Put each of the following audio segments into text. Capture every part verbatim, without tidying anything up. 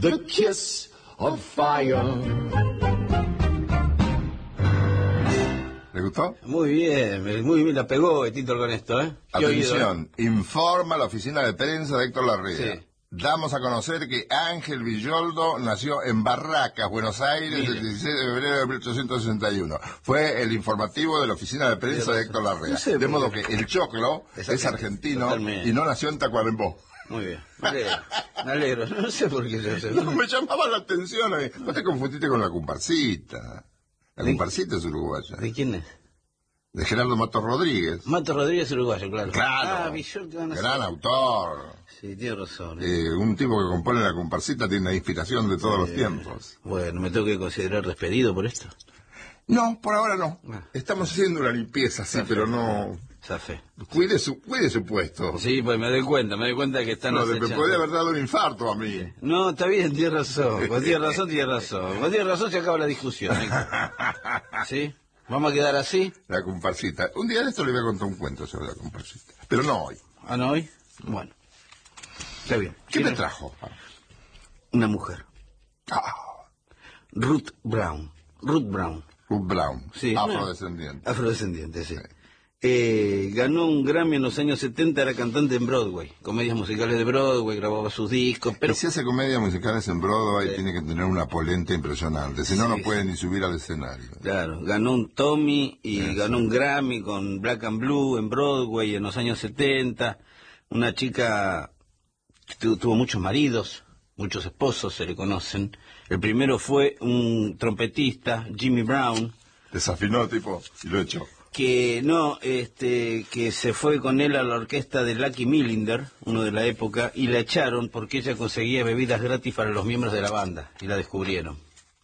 the kiss of fire. ¿Le gustó? Muy bien, muy bien la pegó Tito con esto, ¿eh? Atención, oído, ¿eh? Informa la oficina de prensa de Héctor Larrea. Sí. Damos a conocer que Ángel Villoldo nació en Barracas, Buenos Aires, Mire. el dieciséis de febrero de mil ochocientos sesenta y uno. Fue el informativo de la oficina de prensa de Héctor Larrea. No sé, de modo que el choclo es argentino totalmente. Y no nació en Tacuarembó. Muy bien, me alegro, me alegro. No sé por qué yo sé. No, me llamaba la atención. ¿Eh? Vos te confundiste con la comparsita. La comparsita es uruguaya. ¿De quién es? De Gerardo Matos Rodríguez. Matos Rodríguez es uruguayo, claro. Claro. Ah, Villoldo, gran ser. autor. Sí, tiene razón. ¿eh? Eh, un tipo que compone la comparsita tiene la inspiración de todos eh, los tiempos. Bueno, ¿me tengo que considerar despedido por esto? No, por ahora no. Ah. Estamos haciendo una limpieza, sí, pero no... Zafé. Cuide su, cuide su puesto. Sí, pues me doy cuenta, me doy cuenta que están... No, me podría haber dado un infarto a mí. No, está bien, tiene razón. Vos tienes razón, tienes razón. Vos tienes razón, se acaba la discusión. ¿eh? ¿Sí? ¿Vamos a quedar así? La comparsita. Un día de esto le voy a contar un cuento sobre la comparsita. Pero no hoy. ¿Ah, no hoy? Bueno. Está bien. ¿Qué me trajo? Una mujer. Ah. Ruth Brown. Ruth Brown. Ruth Brown. Sí. Afrodescendiente. Afrodescendiente, sí. sí. Eh, ganó un Grammy en los años setenta, era cantante en Broadway, comedias musicales de Broadway, grababa sus discos, pero... Y si hace comedias musicales en Broadway sí. tiene que tener una polenta impresionante, si no, sí, no puede sí. ni subir al escenario. Claro, ganó un Tommy y Eso. ganó un Grammy con Black and Blue en Broadway en los años setenta, una chica que tu, tuvo muchos maridos, muchos esposos se le conocen, el primero fue un trompetista, Jimmy Brown. Desafinó tipo, y lo echó. Que no, este, que se fue con él a la orquesta de Lucky Millinder, uno de la época, y la echaron porque ella conseguía bebidas gratis para los miembros de la banda, y la descubrieron.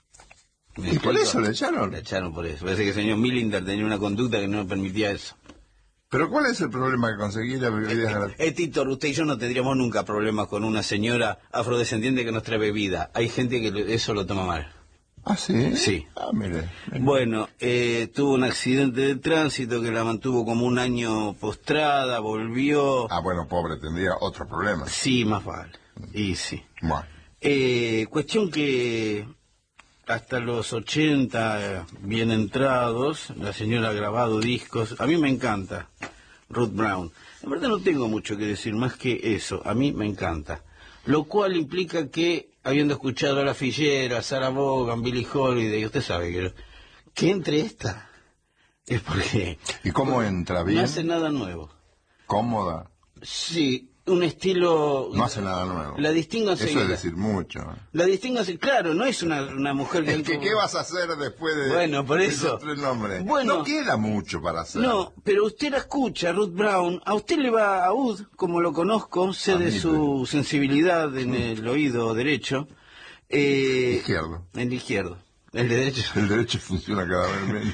¿Y explico? Por eso la echaron? La echaron por eso. Parece que el señor Millinder tenía una conducta que no permitía eso. ¿Pero cuál es el problema que conseguía bebidas gratis? Eh, Tito, usted y yo no tendríamos nunca problemas con una señora afrodescendiente que nos trae bebida. Hay gente que eso lo toma mal. ¿Ah, sí? Sí. Ah, mire. mire. Bueno, eh, tuvo un accidente de tránsito que la mantuvo como un año postrada, volvió... Ah, bueno, pobre, tendría otro problema. Sí, más vale. Y sí. Bueno. Eh, cuestión que hasta los ochenta, bien entrados, la señora ha grabado discos. A mí me encanta Ruth Brown. En verdad no tengo mucho que decir más que eso. A mí me encanta. Lo cual implica que, habiendo escuchado a La Fillera, a Sarah Vaughan, Billie Holiday, usted sabe que, que entre esta es porque... ¿Y cómo entra? ¿Bien? No hace nada nuevo. ¿Cómoda? Sí, un estilo... No hace nada nuevo. La distingo enseguida. Eso es decir mucho. La distingo enseguida. Claro, no es una, una mujer que... Es que, ¿qué vas a hacer después de, bueno, por eso, de esos tres nombres? Bueno, no queda mucho para hacer. No, pero usted la escucha, Ruth Brown. A usted le va a Ud, como lo conozco, sé de su sensibilidad en el oído derecho. Eh, izquierdo. En el izquierdo. El derecho. El derecho funciona cada vez menos.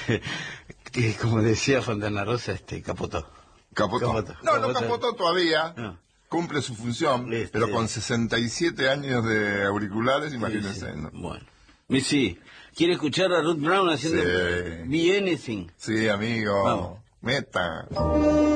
Que, como decía Fontana Rosa, este, capotó. Capotó. Capotó. No, capotó. no capotó todavía. No. Cumple su función, este... pero con sesenta y siete años de auriculares, imagínense. Sí, sí. ¿No? Bueno. Sí. ¿Quiere escuchar a Ruth Brown haciendo sí. Be Anything? Sí, amigo. Vamos. Meta.